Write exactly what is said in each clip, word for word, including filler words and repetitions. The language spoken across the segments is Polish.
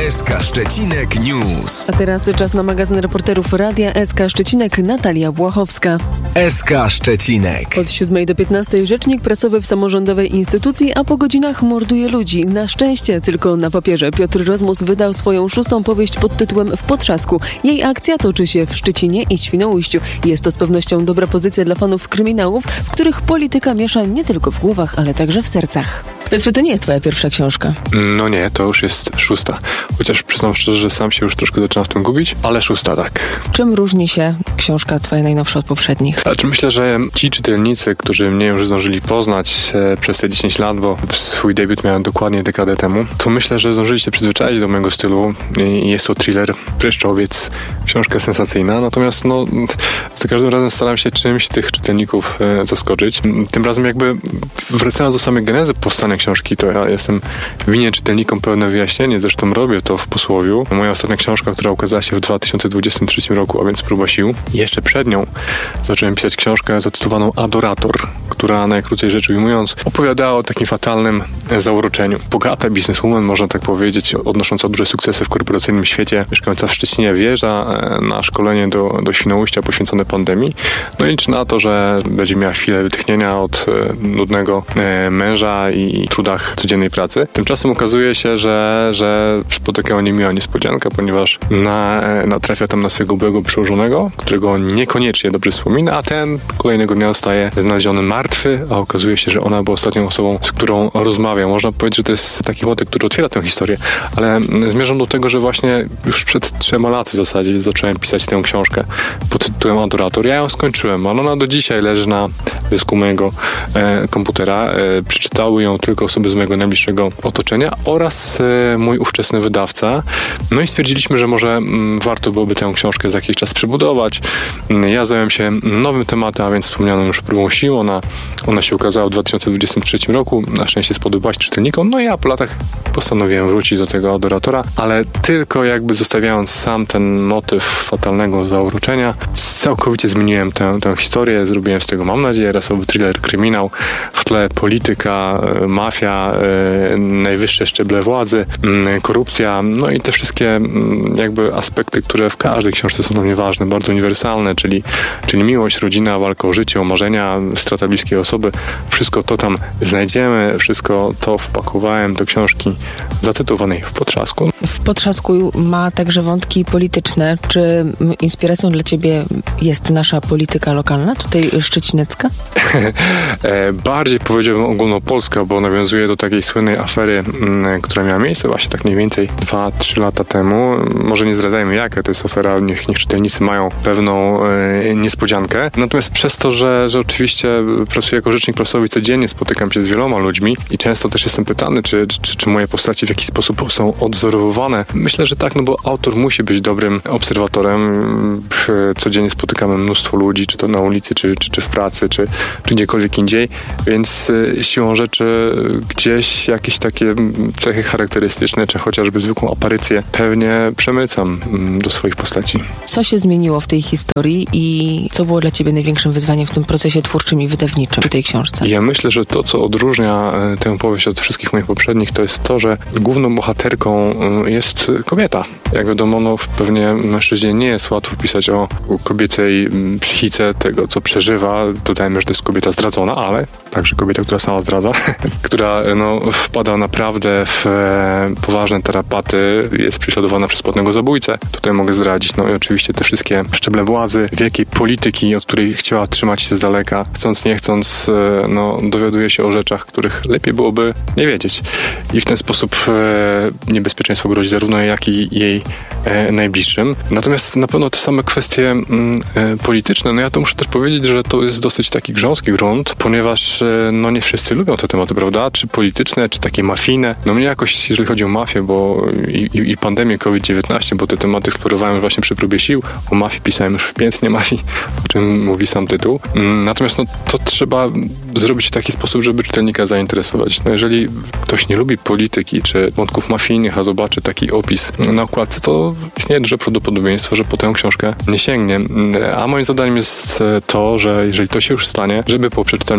S K Szczecinek News. A teraz czas na magazyn reporterów Radia S K Szczecinek. Natalia Błachowska. S K Szczecinek. Od siódmej do piętnastej rzecznik prasowy w samorządowej instytucji, a po godzinach morduje ludzi. Na szczęście tylko na papierze. Piotr Rozmus wydał swoją szóstą powieść pod tytułem W potrzasku. Jej akcja toczy się w Szczecinie i Świnoujściu. Jest to z pewnością dobra pozycja dla fanów kryminałów, w których polityka miesza nie tylko w głowach, ale także w sercach. Piotrze, to nie jest twoja pierwsza książka. No nie, to już jest szósta. Chociaż przyznam szczerze, że sam się już troszkę zaczynam w tym gubić, ale szósta tak. Czym różni się książka twoja najnowsza od poprzednich? Znaczy myślę, że ci czytelnicy, którzy mnie już zdążyli poznać e, przez te dziesięć lat, bo swój debiut miałem dokładnie dekadę temu, to myślę, że zdążyli się przyzwyczaić do mojego stylu i jest to thriller, pryszczowiec, książka sensacyjna, natomiast no za każdym razem staram się czymś tych czytelników e, zaskoczyć. Tym razem jakby wracając do samej genezy powstania książki, to ja jestem winien czytelnikom pełne wyjaśnienie, zresztą robię to w posłowiu. Moja ostatnia książka, która ukazała się w dwa tysiące dwudziestym trzecim roku, a więc Próba sił. Jeszcze przed nią zacząłem pisać książkę zatytułowaną Adorator, która najkrócej rzecz ujmując opowiadała o takim fatalnym zauroczeniu. Bogata bizneswoman, można tak powiedzieć, odnosząca duże sukcesy w korporacyjnym świecie, mieszkająca w Szczecinie, wjeżdża na szkolenie do, do Świnoujścia poświęcone pandemii. No i liczy na to, że będzie miała chwilę wytchnienia od nudnego męża i trudach codziennej pracy. Tymczasem okazuje się, że, że spotyka niemiła niespodzianka, ponieważ na, natrafia tam na swojego byłego przełożonego, którego niekoniecznie dobrze wspomina, a ten kolejnego dnia zostaje znaleziony martwy, a okazuje się, że ona była ostatnią osobą, z którą rozmawiał. Można powiedzieć, że to jest taki wątek, który otwiera tę historię, ale zmierzam do tego, że właśnie już przed trzema laty w zasadzie zacząłem pisać tę książkę pod tytułem Adorator. Ja ją skończyłem, ale ona do dzisiaj leży na dysku mojego e, komputera. E, przeczytały ją tylko osoby z mojego najbliższego otoczenia oraz e, mój ówczesny wydawca. No i stwierdziliśmy, że może m, warto byłoby tę książkę za jakiś czas przebudować. Ja zająłem się nowym tematem, a więc wspomnianą już Próbą sił. Ona, ona się ukazała w dwa tysiące dwudziestym trzecim roku. Na szczęście spodobała się czytelnikom. No i ja po latach postanowiłem wrócić do tego Adoratora, ale tylko jakby zostawiając sam ten motyw fatalnego zauroczenia, całkowicie zmieniłem tę, tę historię. Zrobiłem z tego, mam nadzieję, rasowy thriller, kryminał. W tle polityka, mafia, najwyższe szczeble władzy, korupcja, no i te wszystkie jakby aspekty, które w każdej książce są dla mnie ważne, bardzo uniwersalne, czyli, czyli miłość, rodzina, walka o życie, o marzenia, strata bliskiej osoby. Wszystko to tam znajdziemy, wszystko to wpakowałem do książki zatytułowanej W potrzasku. W potrzasku ma także wątki polityczne. Czy inspiracją dla ciebie jest nasza polityka lokalna, tutaj szczecinecka? Bardziej powiedziałbym ogólnopolska, bo nawiązuje do takiej słynnej afery, która miała miejsce właśnie tak mniej więcej dwa trzy lata temu. Może nie zdradzajmy jaka to jest afera, niech, niech czytelnicy mają pewną e, niespodziankę. Natomiast przez to, że, że oczywiście pracuję jako rzecznik prasowy, codziennie spotykam się z wieloma ludźmi i często też jestem pytany, czy, czy, czy moje postacie w jakiś sposób są odzorowywane. Myślę, że tak, no bo autor musi być dobrym obserwatorem. Codziennie spotykamy mnóstwo ludzi, czy to na ulicy, czy, czy, czy w pracy, czy, czy gdziekolwiek indziej, więc siłą rzeczy gdzieś jakieś takie cechy charakterystyczne, czy chociażby zwykłą aparycję pewnie przemycam do swoich postaci. Co się zmieniło w tej historii i co było dla ciebie największym wyzwaniem w tym procesie twórczym i wydawniczym w tej książce? Ja myślę, że to, co odróżnia tę powieść od wszystkich moich poprzednich, to jest to, że główną bohaterką jest kobieta. Jak wiadomo, no, pewnie mężczyźnie nie jest łatwo pisać o kobiecej psychice, tego, co przeżywa. Dodajmy, że to jest kobieta zdradzona, ale także kobieta, która sama zdradza, która no, wpada naprawdę w e, poważne tarapaty, jest prześladowana przez płatnego zabójcę. Tutaj mogę zdradzić. No i oczywiście te wszystkie szczeble władzy, wielkiej polityki, od której chciała trzymać się z daleka. Chcąc, nie chcąc, e, no, dowiaduje się o rzeczach, których lepiej byłoby nie wiedzieć. I w ten sposób e, niebezpieczeństwo grozi zarówno jak i jej e, najbliższym. Natomiast na pewno te same kwestie mm, e, polityczne, no ja to muszę też powiedzieć, że to jest dosyć taki grząski grunt, ponieważ e, no nie wszyscy lubią te tematy, prawda? Czy polityczne, czy takie mafijne. No mnie jakoś, jeżeli chodzi o mafię, bo i, i, i pandemię COVID dziewiętnaście, bo te tematy eksplorowałem właśnie przy Próbie sił. O mafii pisałem już w Piętnie mafii, o czym mówi sam tytuł. Natomiast no to trzeba zrobić w taki sposób, żeby czytelnika zainteresować. No jeżeli ktoś nie lubi polityki, czy wątków mafijnych, a zobaczy taki opis na okładce, to istnieje duże prawdopodobieństwo, że po tę książkę nie sięgnie. A moim zadaniem jest to, że jeżeli to się już stanie, żeby po przeczytaniu kilku rozdziałów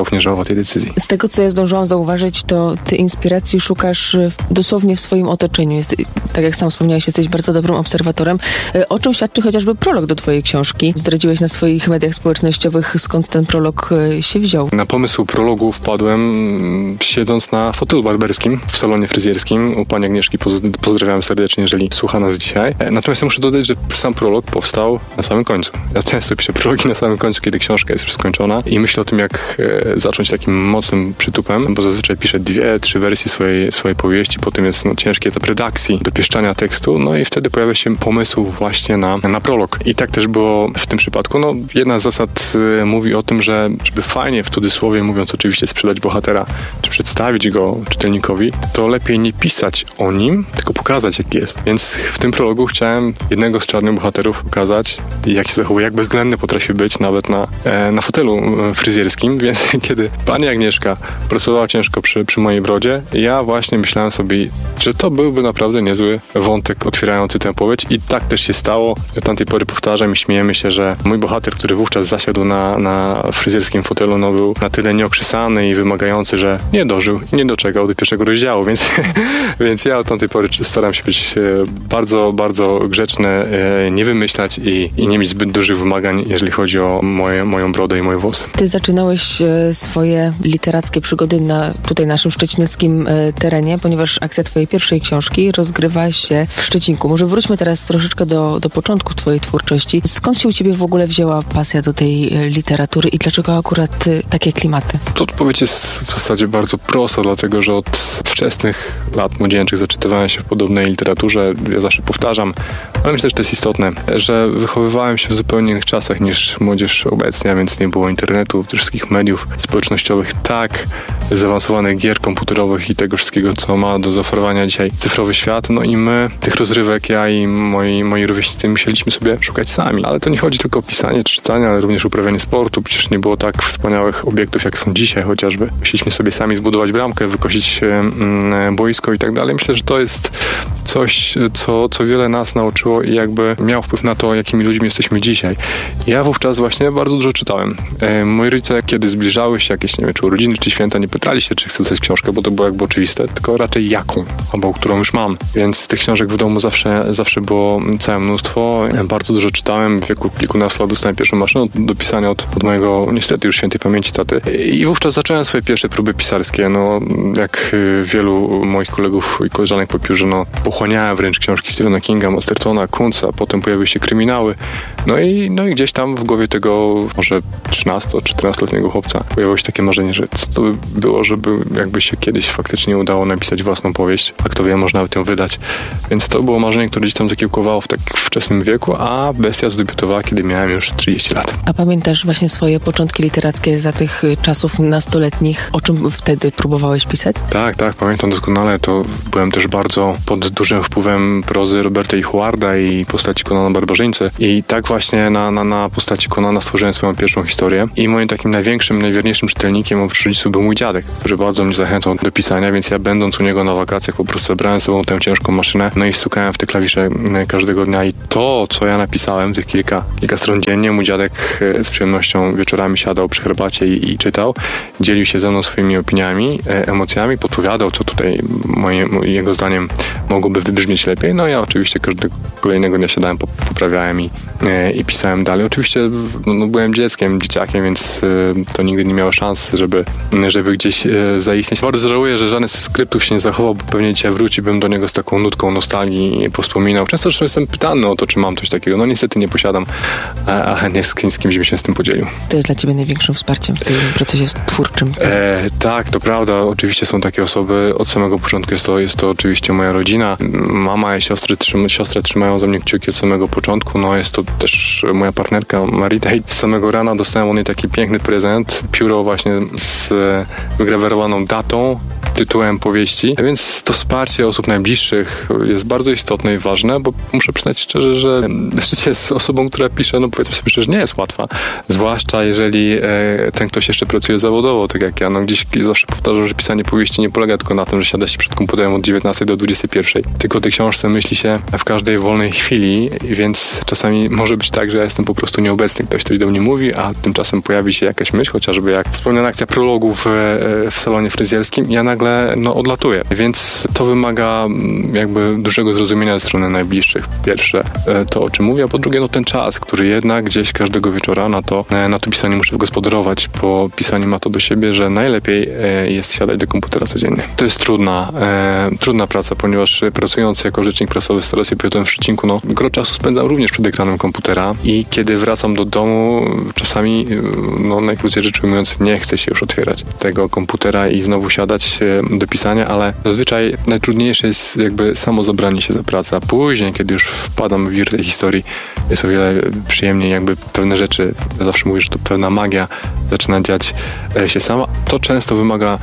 rozdziałów nie żałował tej decyzji. Z tego, co ja zdążyłam zauważyć, to ty inspiracji szukasz dosłownie w swoim otoczeniu. Jest, tak jak sam wspomniałeś, jesteś bardzo dobrym obserwatorem, o czym świadczy chociażby prolog do twojej książki. Zdradziłeś na swoich mediach społecznościowych, skąd ten prolog się wziął. Na pomysł prologu wpadłem siedząc na fotelu barberskim w salonie fryzjerskim u pani Agnieszki. Pozdrawiam serdecznie, jeżeli słucha nas dzisiaj. Natomiast ja muszę dodać, że sam prolog powstał na samym końcu. Ja często piszę prologi na samym końcu, kiedy książka jest już skończona i myślę o tym, jak e, zacząć takim mocnym przytupem, bo zazwyczaj piszę dwie, trzy wersje swojej, swojej powieści, potem jest no, ciężki etap redakcji, dopieszczania tekstu, no i wtedy pojawia się pomysł właśnie na, na prolog. I tak też było w tym przypadku. No, jedna z zasad e, mówi o tym, że żeby fajnie, w cudzysłowie mówiąc oczywiście, sprzedać bohatera, czy przedstawić go czytelnikowi, to lepiej nie pisać o nim, tylko pokazać, jak jest. Więc w tym prologu chciałem jednego z czarnych bohaterów pokazać, jak się zachowuje, jak bezwzględny potrafi być nawet na, e, na fotelu fryzjerskim, więc kiedy pani Agnieszka pracowała ciężko przy, przy mojej brodzie, ja właśnie myślałem sobie, że to byłby naprawdę niezły wątek otwierający tę opowieść i tak też się stało. Od tamtej pory powtarzam i śmiejemy się, że mój bohater, który wówczas zasiadł na, na fryzjerskim fotelu, no był na tyle nieokrzesany i wymagający, że nie dożył i nie doczekał do pierwszego rozdziału, więc, więc ja od tamtej pory staram się być bardzo, bardzo grzeczny, nie wymyślać i, i nie mieć zbyt dużych wymagań, jeżeli chodzi o moje, moją brodę i moje włosy. Ty zaczynałeś swoje literackie przygody na tutaj naszym szczecineckim terenie, ponieważ akcja twojej pierwszej książki rozgrywa się w Szczecinku. Może wróćmy teraz troszeczkę do, do początku twojej twórczości. Skąd się u ciebie w ogóle wzięła pasja do tej literatury i dlaczego akurat takie klimaty? To odpowiedź jest w zasadzie bardzo prosta, dlatego że od wczesnych lat młodzieńczych zaczytywałem się w podobnej literaturze. Ja zawsze powtarzam, ale myślę, że to jest istotne, że wychowywałem się w zupełnie innych czasach niż młodzież obecnie, a więc nie było internetu, tych wszystkich mediów społecznościowych, tak zaawansowanych gier komputerowych i tego wszystkiego, co ma do zaoferowania dzisiaj cyfrowy świat. No i my tych rozrywek, ja i moi, moi rówieśnicy musieliśmy sobie szukać sami. Ale to nie chodzi tylko o pisanie czy czytanie, ale również uprawianie sportu. Przecież nie było tak wspaniałych obiektów, jak są dzisiaj chociażby. Musieliśmy sobie sami zbudować bramkę, wykosić mm, boisko i tak dalej. Myślę, że to jest coś, co, co wiele nas nauczyło i jakby miało wpływ na to, jakimi ludźmi jesteśmy dzisiaj. Ja wówczas właśnie bardzo dużo czytałem. E, moi rodzice, kiedy zbliżały się jakieś, nie wiem, czy urodziny, czy święta, nie pytali się, czy chcę coś książkę, bo to było jakby oczywiste, tylko raczej jaką, albo którą już mam. Więc tych książek w domu zawsze, zawsze było całe mnóstwo. Ja bardzo dużo czytałem. W wieku kilkunastu lat dostałem pierwszą maszynę do pisania od, od mojego, niestety już świętej pamięci taty. I wówczas zacząłem swoje pierwsze próby pisarskie. No, jak wielu moich kolegów i koleżanek po piórze, no, pochłaniałem wręcz książki Stephena Kinga, Mastertona, Kuntza, potem pojawiły się kryminały. No i, no i gdzieś tam w głowie tego może trzynasto-czternastoletniego chłopca pojawiło się takie marzenie, że co to by było, żeby jakby się kiedyś faktycznie udało napisać własną powieść, a kto wie, może nawet ją wydać. Więc to było marzenie, które gdzieś tam zakiełkowało w tak wczesnym wieku, a Bestia zdebiutowała, kiedy miałem już trzydzieści lat. A pamiętasz właśnie swoje początki literackie za tych czasów nastoletnich? O czym wtedy próbowałeś pisać? Tak, tak, pamiętam doskonale. To byłem też bardzo pod dużym wpływem prozy Roberta E. Howarda i postaci Conana Barbarzyńcy. I tak właśnie na, na, na postaci Conana stworzyłem swoją pierwszą historię. I moim takim największym, najwierniejszym czytelnikiem oprócz rodziców był mój dziadek, który bardzo mnie zachęcał do pisania, więc ja będąc u niego na wakacjach po prostu zabrałem ze sobą tę ciężką maszynę, no i stukałem w te klawisze każdego dnia i to, co ja napisałem, tych kilka, kilka stron dziennie, mój dziadek z przyjemnością wieczorami siadał przy herbacie i, i czytał, dzielił się ze mną swoimi opiniami, emocjami, podpowiadał, co tutaj moje, jego zdaniem mogłoby wybrzmieć lepiej, no ja oczywiście każdego kolejnego dnia siadałem, poprawiałem i, i pisałem dalej. Oczywiście no, no, byłem dzieckiem, dzieciakiem, więc to nigdy nie miało szans, żeby, żeby gdzieś zaistnieć. Bardzo żałuję, że żaden z skryptów się nie zachował, bo pewnie dzisiaj wróciłbym do niego z taką nutką nostalgii i powspominał. Często zresztą jestem pytany o to, czy mam coś takiego. No niestety nie posiadam, a chętnie z, z kimś bym się z tym podzielił. To jest dla ciebie największym wsparciem w tym procesie twórczym. E, tak, to prawda. Oczywiście są takie osoby. Od samego początku jest to, jest to oczywiście moja rodzina. Mama i siostry, trzym, siostry trzymają za mnie kciuki od samego początku. No jest to też moja partnerka Marita i z samego rana dostałem od niej taki piękny prezent. Pióro właśnie z wygrawerowaną datą, tytułem powieści, więc to wsparcie osób najbliższych jest bardzo istotne i ważne, bo muszę przyznać szczerze, że życie z osobą, która pisze, no powiedzmy sobie szczerze, nie jest łatwa. Zwłaszcza jeżeli e, ten ktoś jeszcze pracuje zawodowo, tak jak ja. No gdzieś zawsze powtarzam, że pisanie powieści nie polega tylko na tym, że siada się przed komputerem od dziewiętnastej do dwudziestej pierwszej. Tylko o tej książce myśli się w każdej wolnej chwili, więc czasami może być tak, że ja jestem po prostu nieobecny. Ktoś coś do mnie mówi, a tymczasem pojawi się jakaś myśl, chociażby jak wspomniana akcja prologu w, w salonie fryzjerskim. Ja nagle no, odlatuję, więc to wymaga jakby dużego zrozumienia ze strony najbliższych. Pierwsze to, o czym mówię, a po drugie no ten czas, który jednak gdzieś każdego wieczora na to, na to pisanie muszę wygospodarować, bo pisanie ma to do siebie, że najlepiej jest siadać do komputera codziennie. To jest trudna, e, trudna praca, ponieważ pracując jako rzecznik prasowy w Starostwie Powiatowym w Szczecinku, no gro czasu spędzam również przed ekranem komputera i kiedy wracam do domu, czasami, no najkrócej rzecz ujmując, nie chcę się już otwierać tego komputera i znowu siadać do pisania, ale zazwyczaj najtrudniejsze jest jakby samo zabranie się za pracę, a później, kiedy już wpadam w wir tej historii, jest o wiele przyjemniej, jakby pewne rzeczy, ja zawsze mówię, że to pewna magia zaczyna dziać się sama. To często wymaga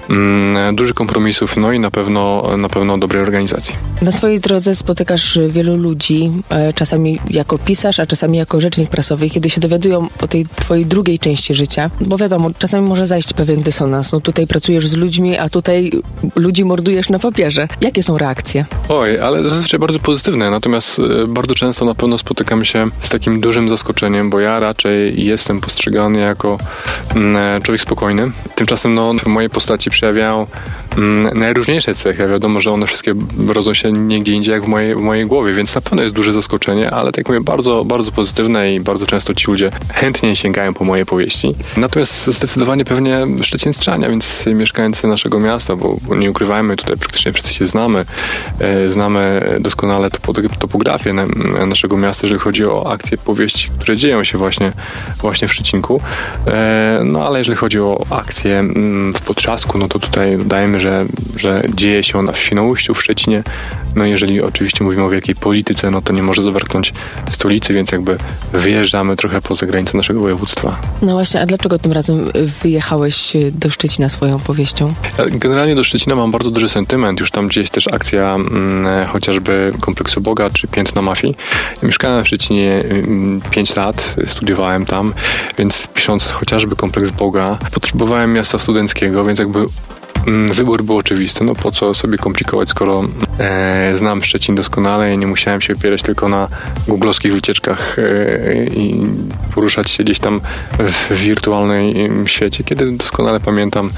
mm, dużych kompromisów, no i na pewno, na pewno dobrej organizacji. Na swojej drodze spotykasz wielu ludzi, czasami jako pisarz, a czasami jako rzecznik prasowy, kiedy się dowiadują o tej twojej drugiej części życia, bo wiadomo, czasami może zajść pewien dysonans. No tutaj pracujesz z ludźmi, a tutaj ludzi mordujesz na papierze. Jakie są reakcje? Oj, ale zazwyczaj bardzo pozytywne, natomiast bardzo często na pewno spotykam się z takim dużym zaskoczeniem, bo ja raczej jestem postrzegany jako mm, człowiek spokojny. Tymczasem no, w mojej postaci przejawiają mm, najróżniejsze cechy. Wiadomo, że one wszystkie rodzą się nie gdzie indziej jak w mojej, w mojej głowie, więc na pewno jest duże zaskoczenie, ale tak mówię, bardzo, bardzo pozytywne i bardzo często ci ludzie chętnie sięgają po moje powieści. Natomiast zdecydowanie pewnie szczecińszczanie, więc mieszkańcy naszego miasta, bo, bo nie ukrywajmy, tutaj praktycznie wszyscy się znamy, e, znamy doskonale topografię na, naszego miasta, jeżeli chodzi o akcje powieści, które dzieją się właśnie, właśnie w Szczecinku. E, no ale jeżeli chodzi o akcje m, w Podtrzasku, no to tutaj dodajmy, że, że dzieje się ona w Świnoujściu, w Szczecinie. No jeżeli oczywiście mówimy o wielkiej polityce, no to nie może zabraknąć stolicy, więc jakby wyjeżdżamy trochę poza granice naszego województwa. No właśnie, a dlaczego tym razem wyjechałeś do Szczecina swoją powieścią? Ja generalnie do Szczecina mam bardzo duży sentyment. Już tam gdzieś jest też akcja mm, chociażby Kompleksu Boga, czy Piętno Mafii. Ja mieszkałem w Szczecinie pięć lat, studiowałem tam, więc pisząc chociażby Kompleks Boga, potrzebowałem miasta studenckiego, więc jakby wybór był oczywisty. No po co sobie komplikować, skoro e, znam Szczecin doskonale i nie musiałem się opierać tylko na googlowskich wycieczkach e, i poruszać się gdzieś tam w wirtualnym świecie, kiedy doskonale pamiętam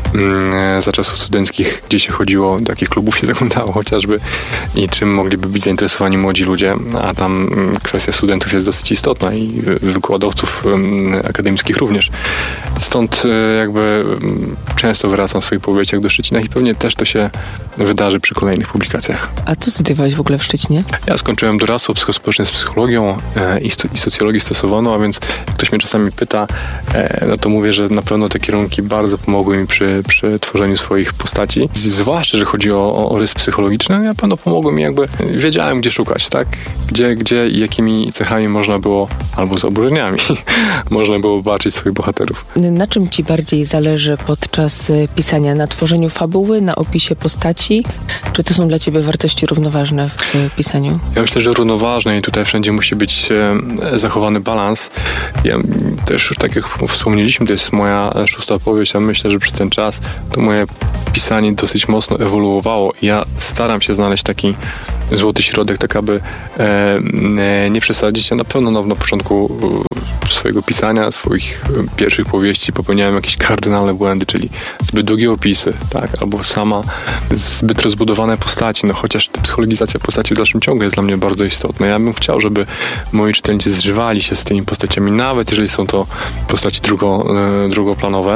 e, za czasów studenckich, gdzie się chodziło, do jakich klubów się zaglądało chociażby i czym mogliby być zainteresowani młodzi ludzie, a tam kwestia studentów jest dosyć istotna i wykładowców e, akademickich również. Stąd e, jakby często wracam w swoich powieściach do Szczecina i pewnie też to się wydarzy przy kolejnych publikacjach. A co studiowałeś w ogóle w Szczecinie? Ja skończyłem doradztwo psychospołeczne z psychologią e, i, sto, i socjologię stosowaną, a więc jak ktoś mnie czasami pyta, e, no to mówię, że na pewno te kierunki bardzo pomogły mi przy, przy tworzeniu swoich postaci. Zwłaszcza, że chodzi o, o rys psychologiczny, na pewno pomogły mi jakby, wiedziałem gdzie szukać, tak? Gdzie, gdzie i jakimi cechami można było, albo z oburzeniami, można było baczyć swoich bohaterów. Na czym ci bardziej zależy podczas pisania? Na tworzeniu fabuły, na opisie postaci? Czy to są dla ciebie wartości równoważne w pisaniu? Ja myślę, że równoważne i tutaj wszędzie musi być e, zachowany balans. Ja też już tak jak wspomnieliśmy, to jest moja szósta powieść, a myślę, że przez ten czas to moje pisanie dosyć mocno ewoluowało. Ja staram się znaleźć taki złoty środek, tak aby e, nie przesadzić. Ja na pewno no, na początku swojego pisania, swoich pierwszych powieści popełniałem jakieś kardynalne błędy, czyli zbyt długie opisy, tak, albo sama zbyt rozbudowane postaci, no chociaż psychologizacja postaci w dalszym ciągu jest dla mnie bardzo istotna. Ja bym chciał, żeby moi czytelnicy zżywali się z tymi postaciami, nawet jeżeli są to postaci drugo, drugoplanowe.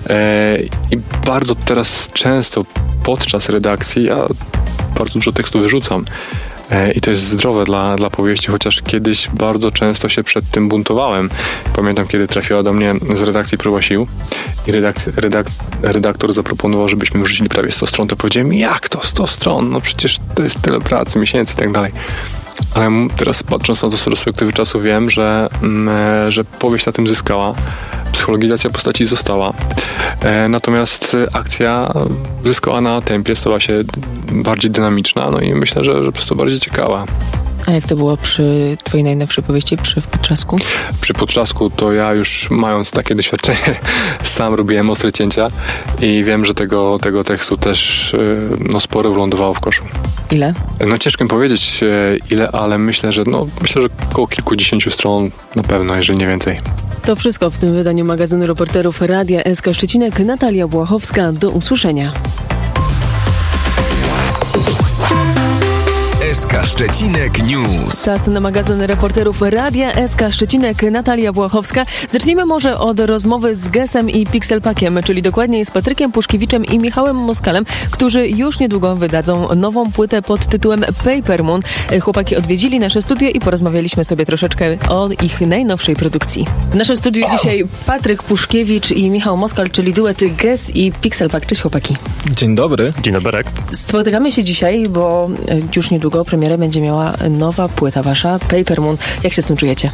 I bardzo teraz często podczas redakcji ja bardzo dużo tekstu wyrzucam. I to jest zdrowe dla, dla powieści, chociaż kiedyś bardzo często się przed tym buntowałem. Pamiętam, kiedy trafiła do mnie z redakcji Próba Sił i redakc- redak- redaktor zaproponował, żebyśmy wrzucili prawie sto stron, to powiedziałem, jak to sto stron? No przecież to jest tyle pracy, miesięcy i tak dalej. Ale teraz patrząc na to z perspektywy czasu wiem, że, że powieść na tym zyskała. Psychologizacja postaci została. Natomiast akcja zyskała na tempie, stała się bardziej dynamiczna, no i myślę, że, że po prostu bardziej ciekawa. A jak to było przy twojej najnowszej powieści, przy W Potrzasku? Przy Potrzasku to ja już mając takie doświadczenie sam robiłem ostre cięcia i wiem, że tego, tego tekstu też no, sporo wylądowało w koszu. Ile? No ciężko mi powiedzieć ile, ale myślę, że no myślę, że około kilkudziesięciu stron na pewno, jeżeli nie więcej. To wszystko w tym wydaniu magazynu reporterów Radia S K Szczecinek. Natalia Błachowska. Do usłyszenia. S K Szczecinek News. Czas na magazyn reporterów Radia S K Szczecinek. Natalia Błachowska. Zacznijmy może od rozmowy z Gesem i Pixelpackiem, czyli dokładniej z Patrykiem Puszkiewiczem i Michałem Moskalem, którzy już niedługo wydadzą nową płytę pod tytułem Paper Moon. Chłopaki odwiedzili nasze studio i porozmawialiśmy sobie troszeczkę o ich najnowszej produkcji. W naszym studiu dzisiaj Patryk Puszkiewicz i Michał Moskal, czyli duet Ges i Pixelpack. Cześć chłopaki. Dzień dobry. Dzień dobry. Spotykamy się dzisiaj, bo już niedługo premierę będzie miała nowa płyta wasza, Paper Moon. Jak się z tym czujecie?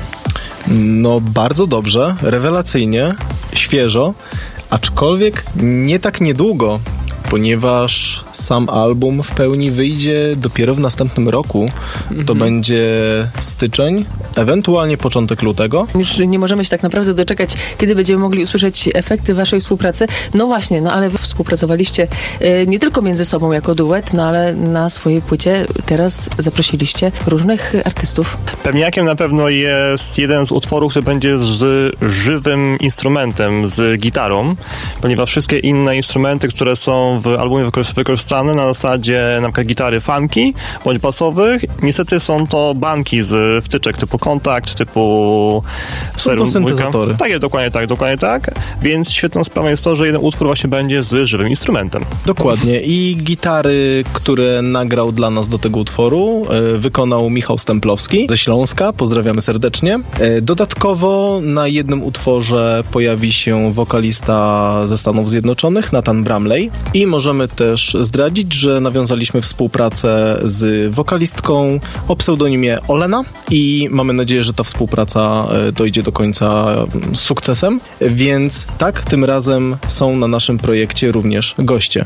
No bardzo dobrze, rewelacyjnie, świeżo, aczkolwiek nie tak niedługo, ponieważ sam album w pełni wyjdzie dopiero w następnym roku. Mhm. To będzie styczeń, ewentualnie początek lutego. Już nie możemy się tak naprawdę doczekać, kiedy będziemy mogli usłyszeć efekty waszej współpracy. No właśnie, no ale wy współpracowaliście y, nie tylko między sobą jako duet, no ale na swojej płycie teraz zaprosiliście różnych artystów. Pewniakiem na pewno jest jeden z utworów, który będzie z żywym instrumentem, z gitarą, ponieważ wszystkie inne instrumenty, które są w albumie wykorzystane na zasadzie na przykład gitary funky bądź basowych, niestety są to banki z wtyczek typu Kontakt, typu Są to syntezatory. Tak jest, dokładnie tak, dokładnie tak. Więc świetną sprawą jest to, że jeden utwór właśnie będzie z żywym instrumentem. Dokładnie. I gitary, które nagrał dla nas do tego utworu, e, wykonał Michał Stemplowski ze Śląska. Pozdrawiamy serdecznie. E, dodatkowo na jednym utworze pojawi się wokalista ze Stanów Zjednoczonych, Nathan Bramley. I możemy też zdradzić, że nawiązaliśmy współpracę z wokalistką o pseudonimie Olena i mamy nadzieję, że ta współpraca dojdzie do końca z sukcesem. Więc tak, tym razem są na naszym projekcie również goście.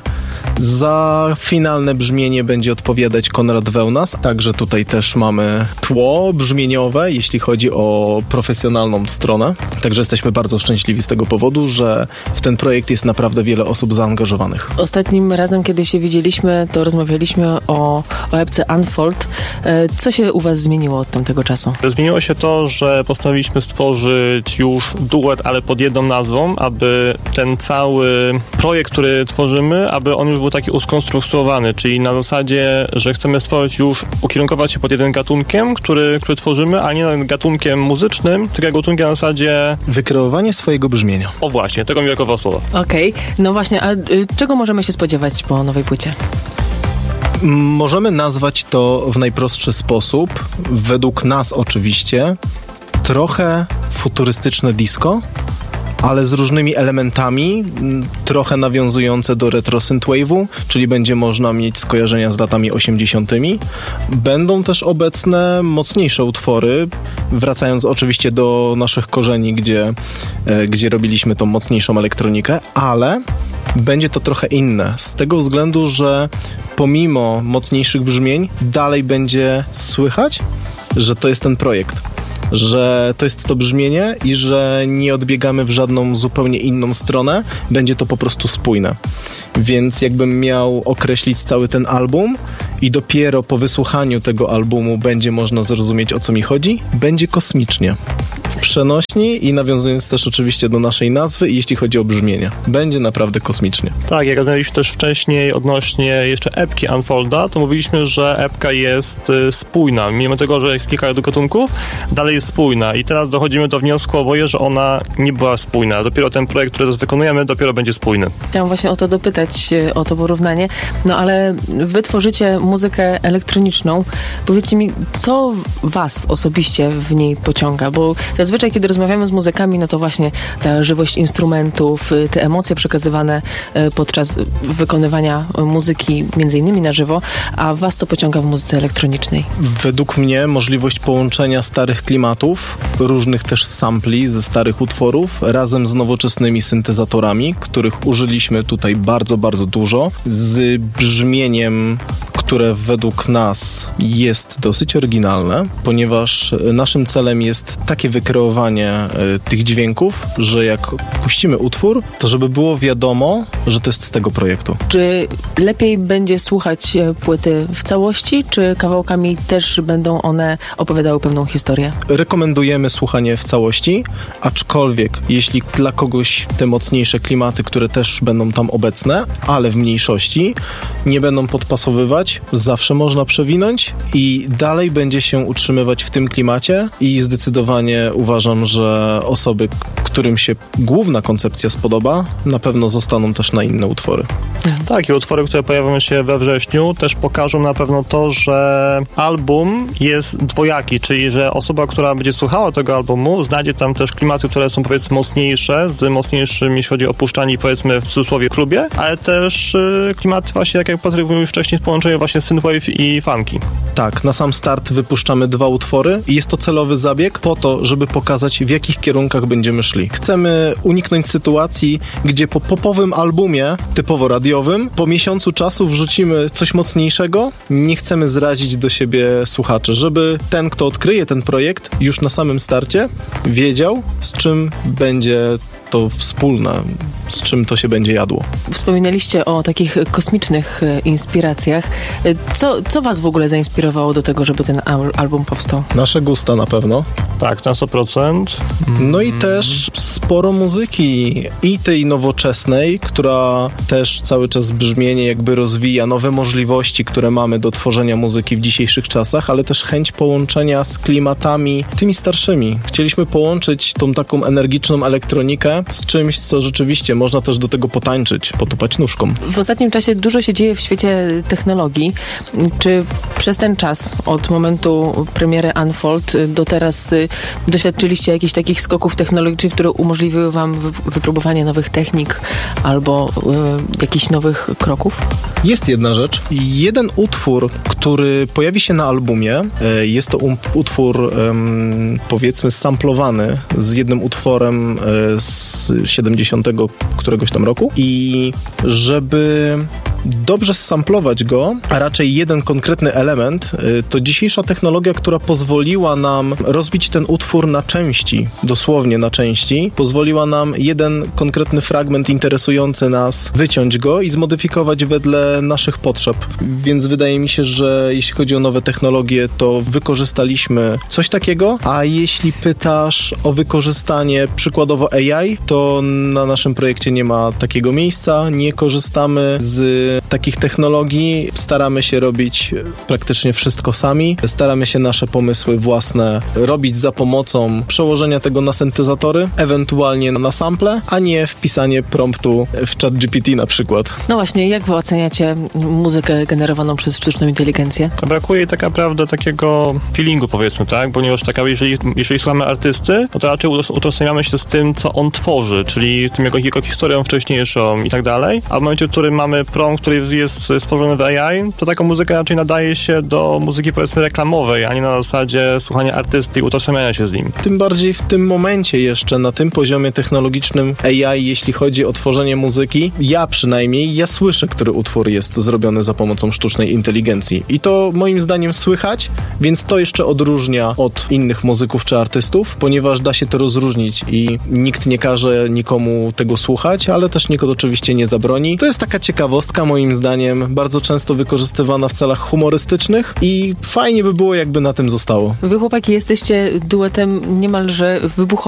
Za finalne brzmienie będzie odpowiadać Konrad Wełnas, także tutaj też mamy tło brzmieniowe, jeśli chodzi o profesjonalną stronę. Także jesteśmy bardzo szczęśliwi z tego powodu, że w ten projekt jest naprawdę wiele osób zaangażowanych. Ostatnim razem, kiedy się widzieliśmy, to rozmawialiśmy o, o epce Unfold. Co się u was zmieniło od tamtego czasu? Zmieniło się to, że postanowiliśmy stworzyć już duet, ale pod jedną nazwą, aby ten cały projekt, który tworzymy, aby on już był taki uskonstruowany, czyli na zasadzie, że chcemy stworzyć już, ukierunkować się pod jednym gatunkiem, który, który tworzymy, a nie gatunkiem muzycznym, tylko gatunkiem na zasadzie... Wykreowanie swojego brzmienia. O właśnie, tego mi brakowało słowa. Okej, okay. No właśnie, a y, czego możemy się spodziewać po nowej płycie? Możemy nazwać to w najprostszy sposób, według nas oczywiście, trochę futurystyczne disco, ale z różnymi elementami, trochę nawiązujące do retro synthwave'u, czyli będzie można mieć skojarzenia z latami osiemdziesiątymi. Będą też obecne mocniejsze utwory, wracając oczywiście do naszych korzeni, gdzie, gdzie robiliśmy tą mocniejszą elektronikę, ale będzie to trochę inne, z tego względu, że pomimo mocniejszych brzmień dalej będzie słychać, że to jest ten projekt, że to jest to brzmienie i że nie odbiegamy w żadną zupełnie inną stronę, będzie to po prostu spójne. Więc jakbym miał określić cały ten album i dopiero po wysłuchaniu tego albumu będzie można zrozumieć, o co mi chodzi, będzie kosmicznie. W przenośni i nawiązując też oczywiście do naszej nazwy, jeśli chodzi o brzmienie. Będzie naprawdę kosmicznie. Tak, jak rozmawialiśmy też wcześniej odnośnie jeszcze epki Unfolda, to mówiliśmy, że epka jest y, spójna. Mimo tego, że jest kilka gatunków, dalej jest spójna. I teraz dochodzimy do wniosku oboje, że ona nie była spójna. Dopiero ten projekt, który teraz wykonujemy, dopiero będzie spójny. Chciałam właśnie o to dopytać, o to porównanie. No ale wy tworzycie muzykę elektroniczną. Powiedzcie mi, co was osobiście w niej pociąga? Bo zazwyczaj zazwyczaj, kiedy rozmawiamy z muzykami, no to właśnie ta żywość instrumentów, te emocje przekazywane podczas wykonywania muzyki, między innymi na żywo, a was co pociąga w muzyce elektronicznej? Według mnie możliwość połączenia starych klimatów, różnych też sampli ze starych utworów, razem z nowoczesnymi syntezatorami, których użyliśmy tutaj bardzo, bardzo dużo, z brzmieniem, które według nas jest dosyć oryginalne, ponieważ naszym celem jest takie wykreowanie y, tych dźwięków, że jak puścimy utwór, to żeby było wiadomo, że to jest z tego projektu. Czy lepiej będzie słuchać płyty w całości, czy kawałkami też będą one opowiadały pewną historię? Rekomendujemy słuchanie w całości, aczkolwiek jeśli dla kogoś te mocniejsze klimaty, które też będą tam obecne, ale w mniejszości, nie będą podpasowywać, zawsze można przewinąć i dalej będzie się utrzymywać w tym klimacie i zdecydowanie uważam, że osoby, którym się główna koncepcja spodoba, na pewno zostaną też na inne utwory. Tak, i utwory, które pojawią się we wrześniu, też pokażą na pewno to, że album jest dwojaki, czyli że osoba, która będzie słuchała tego albumu, znajdzie tam też klimaty, które są powiedzmy mocniejsze, z mocniejszym, jeśli chodzi o puszczanie, powiedzmy w cudzysłowie klubie, ale też y, klimaty właśnie, tak jak Patryk mówił wcześniej, w połączeniu właśnie synthwave i funky. Tak, na sam start wypuszczamy dwa utwory i jest to celowy zabieg po to, żeby pokazać, w jakich kierunkach będziemy szli. Chcemy uniknąć sytuacji, gdzie po popowym albumie, typowo radiowym, po miesiącu czasu wrzucimy coś mocniejszego. Nie chcemy zrazić do siebie słuchaczy, żeby ten, kto odkryje ten projekt, już na samym starcie wiedział, z czym będzie to wspólne, z czym to się będzie jadło. Wspominaliście o takich kosmicznych inspiracjach. Co, co was w ogóle zainspirowało do tego, żeby ten album powstał? Nasze gusta na pewno. Tak, na sto procent. No i też sporo muzyki i tej nowoczesnej, która też cały czas brzmienie jakby rozwija, nowe możliwości, które mamy do tworzenia muzyki w dzisiejszych czasach, ale też chęć połączenia z klimatami tymi starszymi. Chcieliśmy połączyć tą taką energiczną elektronikę z czymś, co rzeczywiście można też do tego potańczyć, potupać nóżką. W ostatnim czasie dużo się dzieje w świecie technologii. Czy przez ten czas, od momentu premiery Unfold do teraz doświadczyliście jakichś takich skoków technologicznych, które umożliwiły wam wypróbowanie nowych technik albo y, jakichś nowych kroków? Jest jedna rzecz. Jeden utwór, który pojawi się na albumie, jest to um, utwór um, powiedzmy samplowany z jednym utworem z siedemdziesiątego któregoś tam roku i żeby dobrze samplować go, a raczej jeden konkretny element, to dzisiejsza technologia, która pozwoliła nam rozbić ten utwór na części, dosłownie na części, pozwoliła nam jeden konkretny fragment interesujący nas wyciąć go i zmodyfikować wedle naszych potrzeb. Więc wydaje mi się, że jeśli chodzi o nowe technologie, to wykorzystaliśmy coś takiego, a jeśli pytasz o wykorzystanie przykładowo A I, to na naszym projekcie nie ma takiego miejsca, nie korzystamy z takich technologii, staramy się robić praktycznie wszystko sami, staramy się nasze pomysły własne robić za pomocą przełożenia tego na syntezatory, ewentualnie na sample, a nie wpisanie promptu w ChatGPT na przykład. No właśnie, jak wy oceniacie muzykę generowaną przez sztuczną inteligencję? Brakuje tak naprawdę takiego feelingu, powiedzmy, tak? Ponieważ taka, jeżeli, jeżeli słuchamy artysty, no to raczej utożsamiamy się z tym, co on tworzy, czyli z tym jego, jego historią wcześniejszą i tak dalej, a w momencie, w którym mamy prompt, który jest stworzony w A I, to taka muzyka raczej nadaje się do muzyki, powiedzmy, reklamowej, a nie na zasadzie słuchania artysty i utożsamiania się z nim. Tym bardziej w tym momencie jeszcze, na tym poziomie technologicznym A I, jeśli chodzi o tworzenie muzyki, ja przynajmniej, ja słyszę, który utwór jest zrobiony za pomocą sztucznej inteligencji. I to moim zdaniem słychać, więc to jeszcze odróżnia od innych muzyków czy artystów, ponieważ da się to rozróżnić i nikt nie każe nikomu tego słuchać, ale też nikt oczywiście nie zabroni. To jest taka ciekawostka, moim zdaniem, bardzo często wykorzystywana w celach humorystycznych i fajnie by było, jakby na tym zostało. Wy, chłopaki, jesteście duetem niemalże wybuchowym.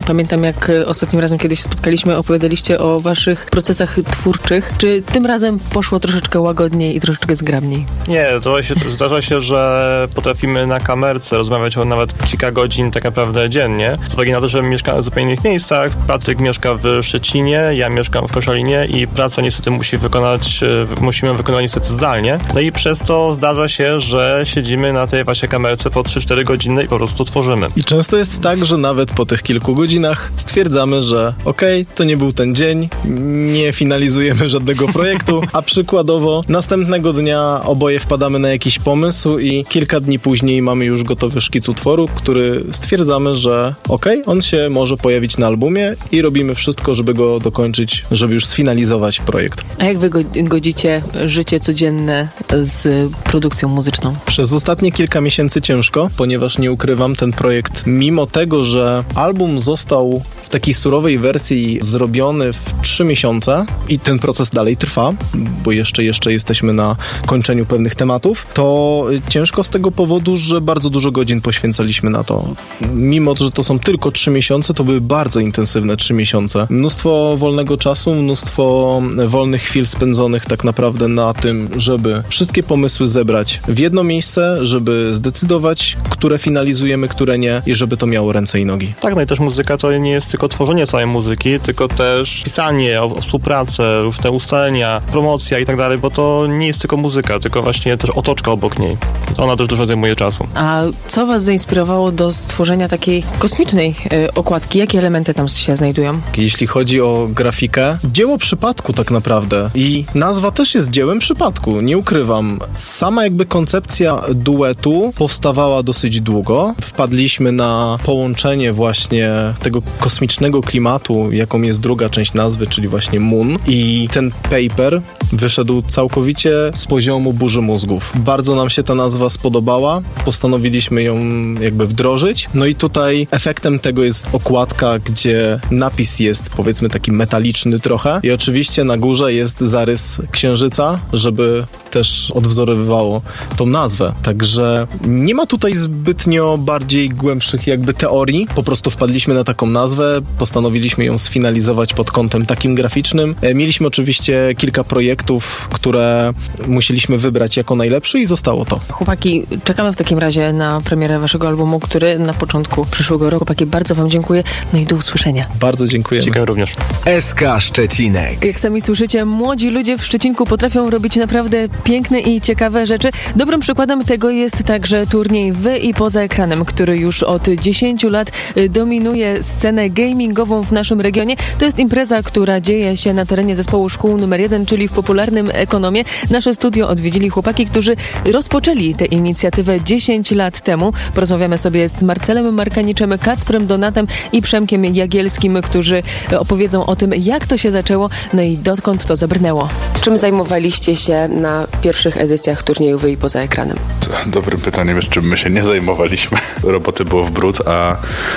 Pamiętam, jak ostatnim razem kiedyś spotkaliśmy, opowiadaliście o waszych procesach twórczych. Czy tym razem poszło troszeczkę łagodniej i troszeczkę zgrabniej? Nie, to się, zdarza się, że potrafimy na kamerce rozmawiać o nawet kilka godzin tak naprawdę dziennie. Z uwagi na to, że mieszkamy w zupełnie innych miejscach. Patryk mieszka w Szczecinie, ja mieszkam w Koszalinie i pracę niestety musi wykonać, musimy wykonać niestety zdalnie. No i przez to zdarza się, że siedzimy na tej właśnie kamerce po trzy cztery godziny i po prostu tworzymy. I często jest tak, że nawet po tych kilku godzinach stwierdzamy, że okej, okay, to nie był ten dzień, nie finalizujemy żadnego projektu, a przykładowo następnego dnia oboje wpadamy na jakiś pomysł i kilka dni później mamy już gotowy szkic utworu, który stwierdzamy, że okej, okay, on się może pojawić na albumie i robimy wszystko, żeby go dokończyć, żeby już sfinalizować projekt. A jak wy godzicie życie codzienne z produkcją muzyczną? Przez ostatnie kilka miesięcy ciężko, ponieważ nie ukrywam, ten projekt, mimo tego, że album został w takiej surowej wersji zrobiony w trzy miesiące i ten proces dalej trwa, bo jeszcze, jeszcze jesteśmy na kończeniu pewnych tematów, to ciężko z tego powodu, że bardzo dużo godzin poświęcaliśmy na to. Mimo, że to są tylko trzy miesiące, to były bardzo intensywne trzy miesiące. Mnóstwo wolnego czasu, mnóstwo wolnych chwil spędzonych tak naprawdę na tym, żeby wszystkie pomysły zebrać w jedno miejsce, żeby zdecydować, które finalizujemy, które nie i żeby to miało ręce i nogi. Tak, no i też muzyka to nie jest tylko tworzenie całej muzyki, tylko też pisanie, o, o współpracę, różne ustalenia, promocja i tak dalej, bo to nie jest tylko muzyka, tylko właśnie też otoczka obok niej. Ona też dużo zajmuje czasu. A co was zainspirowało do stworzenia takiej kosmicznej y, okładki? Jakie elementy tam się znajdują? Jeśli chodzi o grafikę, dzieło przypadku tak naprawdę i nazwa też jest dziełem przypadku, nie ukrywam. Sama jakby koncepcja duetu powstawała dosyć długo. Wpadliśmy na połączenie właśnie tego kosmicznego klimatu, jaką jest druga część nazwy, czyli właśnie Moon, i ten paper wyszedł całkowicie z poziomu burzy mózgów. Bardzo nam się ta nazwa spodobała, postanowiliśmy ją jakby wdrożyć, no i tutaj efektem tego jest okładka, gdzie napis jest powiedzmy taki metaliczny trochę i oczywiście na górze jest zarys księżyca, żeby też odwzorowywało tą nazwę. Także nie ma tutaj zbytnio bardziej głębszych jakby teorii. Po prostu wpadliśmy na taką nazwę, postanowiliśmy ją sfinalizować pod kątem takim graficznym. Mieliśmy oczywiście kilka projektów, które musieliśmy wybrać jako najlepszy i zostało to. Chłopaki, czekamy w takim razie na premierę waszego albumu, który na początku przyszłego roku. Chłopaki, bardzo wam dziękuję. No i do usłyszenia. Bardzo dziękujemy. Dziękuję również. S K Szczecinek. Jak sami słyszycie, młodzi ludzie w Szczecinku potrafią robić naprawdę piękne i ciekawe rzeczy. Dobrym przykładem tego jest także turniej w i poza ekranem, który już od dziesięciu lat dominuje scenę gamingową w naszym regionie. To jest impreza, która dzieje się na terenie zespołu szkół numer jeden, czyli w popularnym Ekonomie. Nasze studio odwiedzili chłopaki, którzy rozpoczęli tę inicjatywę dziesięć lat temu. Porozmawiamy sobie z Marcelem Markaniczem, Kacprem Donatem i Przemkiem Jagielskim, którzy opowiedzą o tym, jak to się zaczęło, no i dokąd to zabrnęło. Czym zajmowaliście się na pierwszych edycjach turnieju wy i poza ekranem? Dobrym pytaniem jest, czym my się nie zajmowaliśmy. Roboty było w bród, a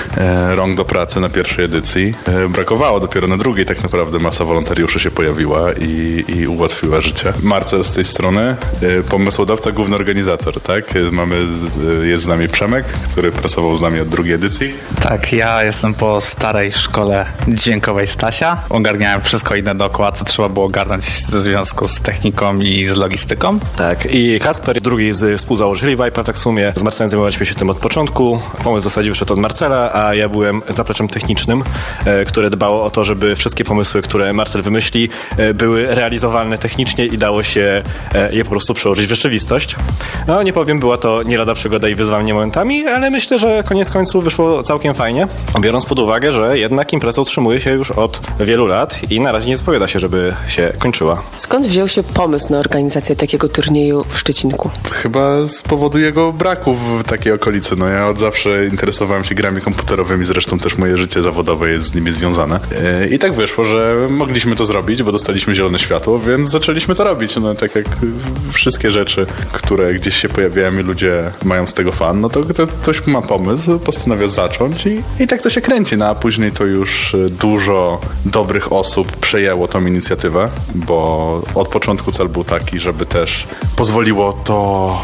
e, rąk do pracy na pierwszej edycji e, brakowało. Dopiero na drugiej tak naprawdę masa wolontariuszy się pojawiła i, i ułatwiła życie. Marcel z tej strony, e, pomysłodawca, główny organizator, tak? Mamy, e, jest z nami Przemek, który pracował z nami od drugiej edycji. Tak, ja jestem po starej szkole dźwiękowej Stasia. Ogarniałem wszystko inne dookoła, co trzeba było ogarnąć w związku z techniką i z logistyką. Tak, i Kacper, drugi z współzałożycieli Viper, tak w sumie z Marcelem zajmowaliśmy się tym od początku. Pomysł w zasadzie wyszedł od Marcela, a ja byłem zapleczem technicznym, e, które dbało o to, żeby wszystkie pomysły, które Marcel wymyśli, e, były realizowalne technicznie i dało się e, je po prostu przełożyć w rzeczywistość. No nie powiem, była to nie lada przygoda i wyzwanie momentami, ale myślę, że koniec końców wyszło całkiem fajnie, biorąc pod uwagę, że jednak impreza utrzymuje się już od wielu lat i na razie nie zapowiada się, żeby się kończyła. Skąd wziął się pomysł na organizację takiego turnieju w Szczecinku? Chyba z powodu jego braku w takiej okolicy. No ja od zawsze interesowałem się grami komputerowymi, zresztą też moje życie zawodowe jest z nimi związane. I tak wyszło, że mogliśmy to zrobić, bo dostaliśmy zielone światło, więc zaczęliśmy to robić. No tak jak wszystkie rzeczy, które gdzieś się pojawiają i ludzie mają z tego fan, no to ktoś ma pomysł, postanawia zacząć i, i tak to się kręci. No a później to już dużo dobrych osób przejęło tą inicjatywę, bo od początku cel był taki, żeby też pozwoliło to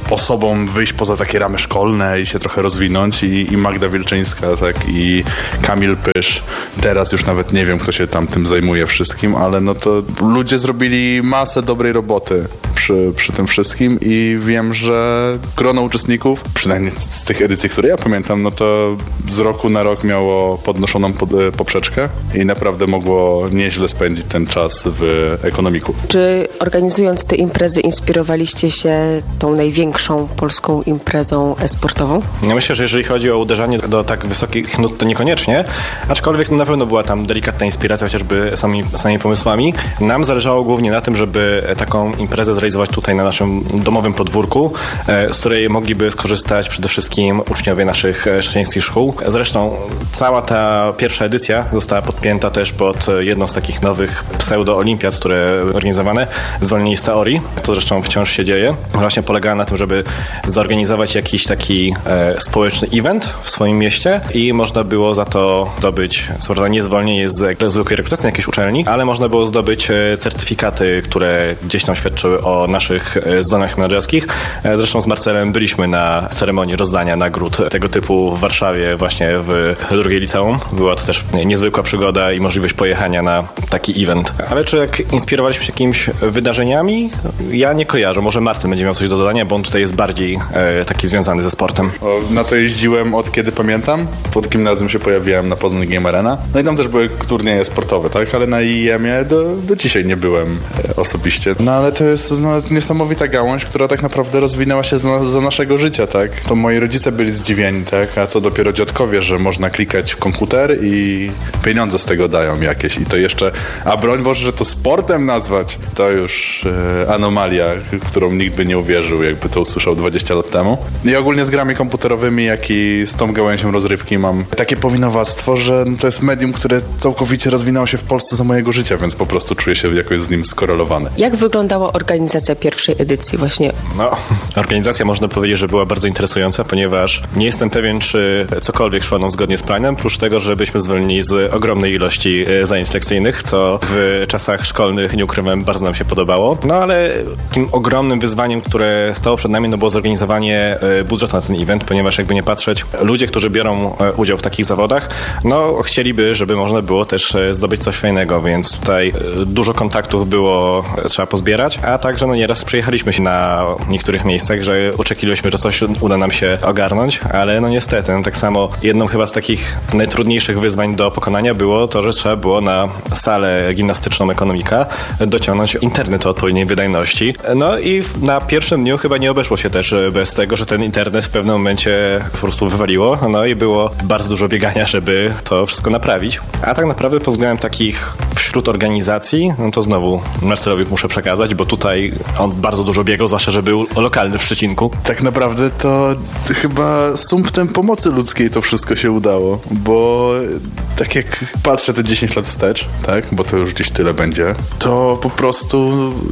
osobą wyjść poza takie ramy szkolne i się trochę rozwinąć i, i Magda Wielczyńska, tak, i Kamil Pysz. Teraz już nawet nie wiem, kto się tam tym zajmuje wszystkim, ale no to ludzie zrobili masę dobrej roboty przy, przy tym wszystkim i wiem, że grono uczestników, przynajmniej z tych edycji, które ja pamiętam, no to z roku na rok miało podnoszoną pod, poprzeczkę i naprawdę mogło nieźle spędzić ten czas w ekonomiku. Czy organizując te imprezy inspirowaliście się tą największą polską imprezą e-sportową? Ja myślę, że jeżeli chodzi o uderzanie do tak wysokich nut, to niekoniecznie, aczkolwiek no, na pewno była tam delikatna inspiracja chociażby sami, samymi pomysłami. Nam zależało głównie na tym, żeby taką imprezę zrealizować tutaj na naszym domowym podwórku, z której mogliby skorzystać przede wszystkim uczniowie naszych szczecińskich szkół. Zresztą cała ta pierwsza edycja została podpięta też pod jedną z takich nowych pseudo-olimpiad, które organizowane, zwolnienie z teorii. To zresztą wciąż się dzieje. Właśnie polegała na tym, żeby zorganizować jakiś taki e, społeczny event w swoim mieście i można było za to zdobyć, co prawda nie zwolnienie z zwykłej rekrutacji na jakiejś uczelni, ale można było zdobyć e, certyfikaty, które gdzieś tam świadczyły o naszych e, zdolnościach menedżerskich. E, zresztą z Marcelem byliśmy na ceremonii rozdania nagród tego typu w Warszawie właśnie w drugiej liceum. Była to też niezwykła przygoda i możliwość pojechania na taki event. Ale czy jak inspirowaliśmy się jakimiś wydarzeniami? Ja nie kojarzę. Może Marcel będzie miał coś do dodania, bo on tutaj jest bardziej e, taki związany ze sportem. O, na to jeździłem od kiedy pamiętam. Pod gimnazjum się pojawiłem na Poznań Game Arena. No i tam też były turnieje sportowe, tak? Ale na I E M-ie do, do dzisiaj nie byłem e, osobiście. No ale to jest no, niesamowita gałąź, która tak naprawdę rozwinęła się za, za naszego życia, tak? To moi rodzice byli zdziwieni, tak? A co dopiero dziadkowie, że można klikać w komputer i pieniądze z tego dają jakieś. I to jeszcze, a broń Boże, że to sportem nazwać, to już e, anomalia, którą nikt by nie uwierzył, jakby to usłyszał dwadzieścia lat temu. I ogólnie z grami komputerowymi, jak i z tą gałęzią rozrywki mam takie powinowactwo, że to jest medium, które całkowicie rozwinęło się w Polsce za mojego życia, więc po prostu czuję się jakoś z nim skorelowany. Jak wyglądała organizacja pierwszej edycji właśnie? No, organizacja można powiedzieć, że była bardzo interesująca, ponieważ nie jestem pewien, czy cokolwiek szło nam zgodnie z planem, prócz tego, że byliśmy zwolnieni z ogromnej ilości zajęć lekcyjnych, co w czasach szkolnych, nie ukrywam, bardzo nam się podobało. No ale takim ogromnym wyzwaniem, które stało przed nami, no było zorganizowanie budżetu na ten event, ponieważ jakby nie patrzeć, ludzie, którzy biorą udział w takich zawodach, no chcieliby, żeby można było też zdobyć coś fajnego, więc tutaj dużo kontaktów było trzeba pozbierać, a także no nieraz przyjechaliśmy się na niektórych miejscach, że oczekiwaliśmy, że coś uda nam się ogarnąć, ale no niestety, no tak samo jedną chyba z takich najtrudniejszych wyzwań do pokonania było to, że trzeba było na salę gimnastyczną Ekonomika dociągnąć internet o odpowiedniej wydajności. No i na pierwszym dniu chyba nie obeszło się też bez tego, że ten internet w pewnym momencie po prostu wywaliło, no i było bardzo dużo biegania, żeby to wszystko naprawić. A tak naprawdę pod względem takich wśród organizacji, no to znowu Marcelowi muszę przekazać, bo tutaj on bardzo dużo biegał, zwłaszcza, że był lokalny w Szczecinku. Tak naprawdę to chyba sumptem pomocy ludzkiej to wszystko się udało, bo tak jak patrzę te dziesięć lat wstecz, tak, bo to już gdzieś tyle będzie, to po prostu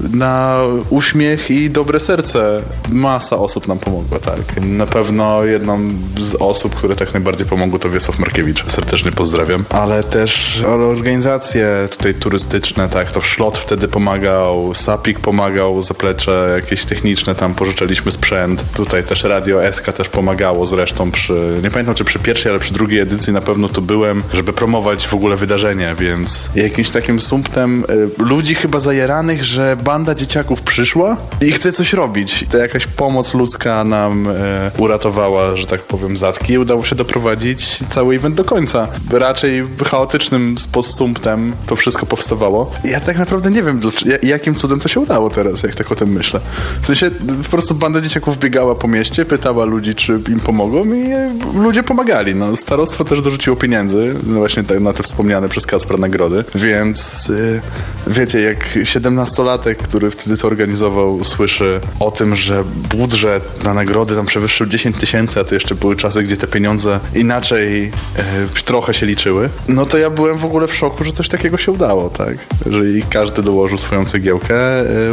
na uśmiech i dobre serce masa osób nam pomogła, tak. Na pewno jedną z osób, które tak najbardziej pomogły, to Wiesław Markiewicz. Serdecznie pozdrawiam. Ale też organizacje tutaj turystyczne, tak, to Szlot wtedy pomagał, Sapik pomagał, zaplecze jakieś techniczne, tam pożyczaliśmy sprzęt. Tutaj też Radio S K też pomagało zresztą przy, nie pamiętam czy przy pierwszej, ale przy drugiej edycji na pewno tu byłem, żeby promować w ogóle wydarzenie, więc jakimś takim sumptem y, ludzi chyba zajeranych, że banda dzieciaków przyszła i chce coś robić. To jakaś pomoc ludzka nam y, uratowała, że tak powiem, zatki i udało się doprowadzić cały event do końca. Raczej chaotycznym sumptem to wszystko powstawało. Ja tak naprawdę nie wiem, jakim cudem to się udało teraz, jak tak o tym myślę. W sensie po prostu banda dzieciaków biegała po mieście, pytała ludzi, czy im pomogą i ludzie pomagali. No, starostwo też dorzuciło pieniędzy, no właśnie na te wspomniane przez Kacpra nagrody, więc yy, wiecie, jak siedemnastolatek, który wtedy to organizował, słyszy o tym, że budżet na nagrody tam przewyższył dziesięć tysięcy, a to jeszcze były czasy, gdzie te pieniądze inaczej yy, trochę się liczyły, no to ja byłem w ogóle w szoku, że coś takiego się udało, tak? Że i każdy dołożył swoją cegiełkę, yy, łącznie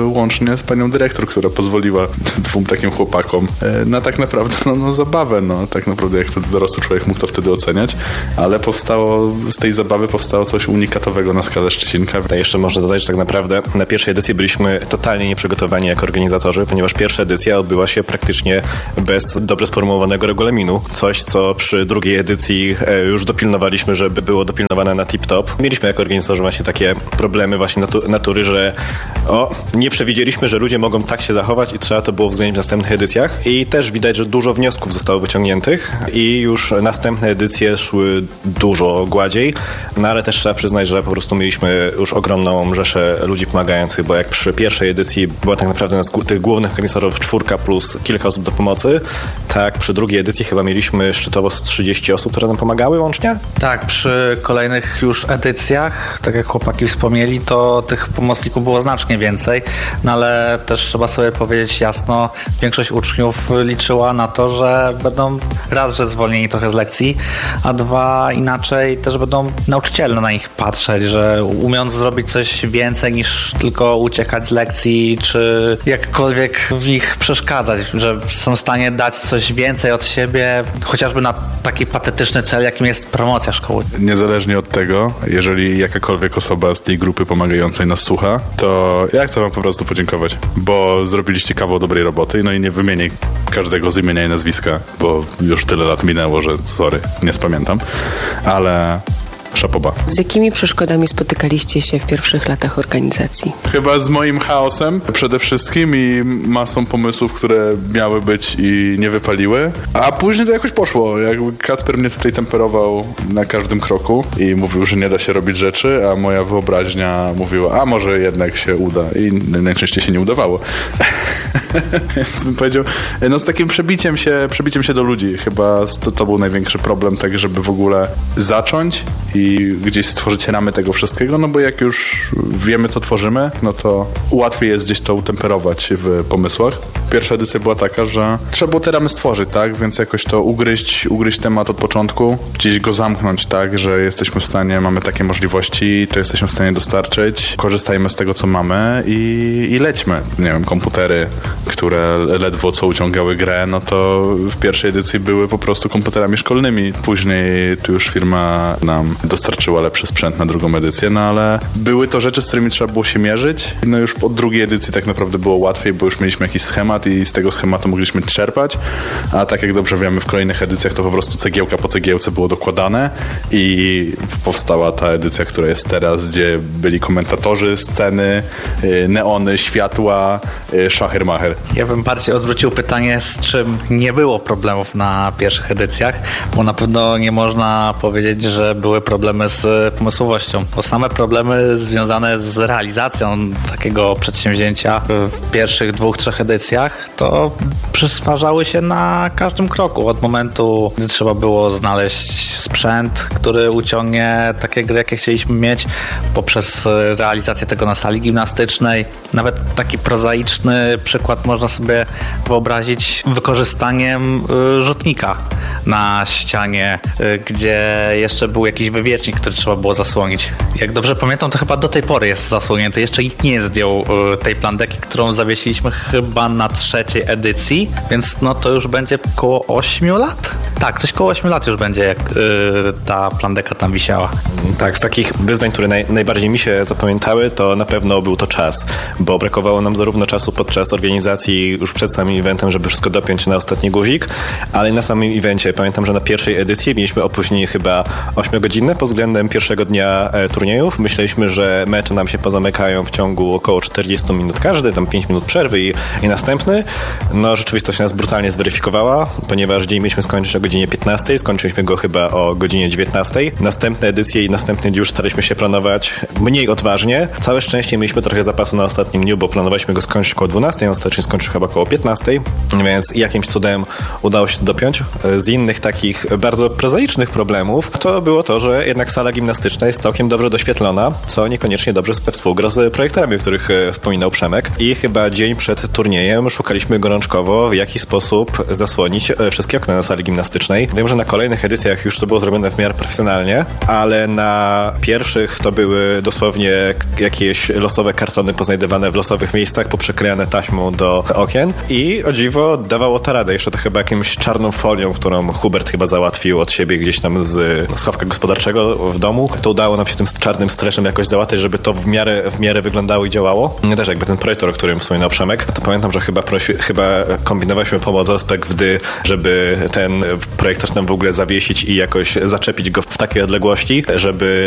łącznie z panią dyrektor, która pozwoliła dwóm takim chłopakom na tak naprawdę no, no zabawę, no tak naprawdę jak to dorosły człowiek mógł to wtedy oceniać, ale powstało, z tej zabawy powstało coś unikatowego na skalę Szczecinka. To jeszcze można dodać, że tak naprawdę na pierwszej edycji byliśmy totalnie nieprzygotowani jako organizatorzy, ponieważ pierwsza edycja odbyła się praktycznie bez dobrze sformułowanego regulaminu. Coś, co przy drugiej edycji już dopilnowaliśmy, żeby było dopilnowane na tip-top. Mieliśmy jako organizatorzy właśnie takie problemy właśnie natu- natury, że o, nie przewidzieliśmy, że ludzie mogą tak się zachować i trzeba to było uwzględnić w następnych edycjach. I też widać, że dużo wniosków zostało wyciągniętych i już następne edycje szły dużo gładziej, no ale też trzeba przyznać, że po prostu mieliśmy już ogromną rzeszę ludzi pomagających, bo jak przy pierwszej edycji była tak naprawdę nas tych głównych organizatorów czwórka plus kilka osób do pomocy, tak przy drugiej edycji chyba mieliśmy szczytowo z trzydzieści osób, które nam pomagały łącznie? Tak, przy kolejnych już edycjach, tak jak chłopaki wspomnieli, to tych pomocników było znacznie więcej, no ale też trzeba sobie powiedzieć jasno, większość uczniów liczyła na to, że będą raz, że zwolnieni trochę z lekcji, a dwa inaczej też będą nauczyciele na nich patrzeć, że umiejąc zrobić coś więcej niż tylko uciekać z lekcji, czy jakkolwiek w nich przeszkadzać, że są w stanie dać coś więcej od siebie, chociażby na taki patetyczny cel, jakim jest promocja szkoły. Niezależnie od tego, jeżeli jakakolwiek osoba z tej grupy pomagającej nas słucha, to ja chcę wam po prostu podziękować, bo zrobiliście kawał dobrej roboty, no i nie wymienię każdego z imienia i nazwiska, bo już tyle lat minęło, że sorry, nie spamiętam, ale szapoba. Z jakimi przeszkodami spotykaliście się w pierwszych latach organizacji? Chyba z moim chaosem przede wszystkim i masą pomysłów, które miały być i nie wypaliły. A później to jakoś poszło. Jakby Kacper mnie tutaj temperował na każdym kroku i mówił, że nie da się robić rzeczy, a moja wyobraźnia mówiła, a może jednak się uda. I najczęściej się nie udawało. Więc bym powiedział, no z takim przebiciem się, przebiciem się do ludzi. Chyba to, to był największy problem, tak żeby w ogóle zacząć i gdzieś stworzyć ramy tego wszystkiego, no bo jak już wiemy, co tworzymy, no to łatwiej jest gdzieś to utemperować w pomysłach. Pierwsza edycja była taka, że trzeba było te ramy stworzyć, tak? Więc jakoś to ugryźć, ugryźć temat od początku, gdzieś go zamknąć, tak? Że jesteśmy w stanie, mamy takie możliwości, to jesteśmy w stanie dostarczyć, korzystajmy z tego, co mamy i, i lećmy. Nie wiem, komputery, które ledwo co uciągały grę, no to w pierwszej edycji były po prostu komputerami szkolnymi. Później tu już firma nam dostarczyła lepszy sprzęt na drugą edycję, no ale były to rzeczy, z którymi trzeba było się mierzyć. No już od drugiej edycji tak naprawdę było łatwiej, bo już mieliśmy jakiś schemat i z tego schematu mogliśmy czerpać, a tak jak dobrze wiemy, w kolejnych edycjach to po prostu cegiełka po cegiełce było dokładane i powstała ta edycja, która jest teraz, gdzie byli komentatorzy, sceny, neony, światła, szacher-macher. Ja bym bardziej odwrócił pytanie, z czym nie było problemów na pierwszych edycjach, bo na pewno nie można powiedzieć, że były problemy z pomysłowością, bo same problemy związane z realizacją takiego przedsięwzięcia w pierwszych dwóch, trzech edycjach to przysparzały się na każdym kroku. Od momentu, gdy trzeba było znaleźć sprzęt, który uciągnie takie gry, jakie chcieliśmy mieć, poprzez realizację tego na sali gimnastycznej. Nawet taki prozaiczny przykład można sobie wyobrazić wykorzystaniem rzutnika na ścianie, gdzie jeszcze był jakiś wywiecznik, który trzeba było zasłonić. Jak dobrze pamiętam, to chyba do tej pory jest zasłonięty. Jeszcze nikt nie zdjął tej plandeki, którą zawiesiliśmy chyba na trzeciej edycji, więc no to już będzie koło ośmiu lat? Tak, coś koło ośmiu lat już będzie, jak yy, ta plandeka tam wisiała. Tak, z takich wyzwań, które naj, najbardziej mi się zapamiętały, to na pewno był to czas, bo brakowało nam zarówno czasu podczas organizacji już przed samym eventem, żeby wszystko dopiąć na ostatni guzik, ale i na samym evencie. Pamiętam, że na pierwszej edycji mieliśmy opóźnienie chyba ośmiogodzinne pod względem pierwszego dnia e, turniejów. Myśleliśmy, że mecze nam się pozamykają w ciągu około czterdziestu minut każdy, tam pięć minut przerwy i, i następny. No rzeczywistość nas brutalnie zweryfikowała, ponieważ dzień mieliśmy skończyć o godzinie piętnastej, skończyliśmy go chyba o godzinie dziewiętnastej. Następne edycje i następny dzień już staraliśmy się planować mniej odważnie. Całe szczęście mieliśmy trochę zapasu na ostatnim dniu, bo planowaliśmy go skończyć około dwunastej, on ostatecznie skończył chyba około piętnastej, więc jakimś cudem udało się to dopiąć. Z innych takich bardzo prozaicznych problemów to było to, że jednak sala gimnastyczna jest całkiem dobrze doświetlona, co niekoniecznie dobrze współgra z projektami, o których wspominał Przemek. I chyba dzień przed turniejem szukaliśmy gorączkowo, w jaki sposób zasłonić wszystkie okna na sali gimnastycznej. artystycznej. Wiem, że na kolejnych edycjach już to było zrobione w miarę profesjonalnie, ale na pierwszych to były dosłownie jakieś losowe kartony poznajdywane w losowych miejscach, poprzyklejane taśmą do okien i o dziwo dawało to radę. Jeszcze to chyba jakimś czarną folią, którą Hubert chyba załatwił od siebie gdzieś tam z schowka gospodarczego w domu. To udało nam się tym czarnym streszem jakoś załatwić, żeby to w miarę, w miarę wyglądało i działało. Też jakby ten projektor, o którym wspominał Przemek, to pamiętam, że chyba, prosi, chyba kombinowaliśmy pomoc aspekt gdy, żeby ten projektor tam w ogóle zawiesić i jakoś zaczepić go w takiej odległości, żeby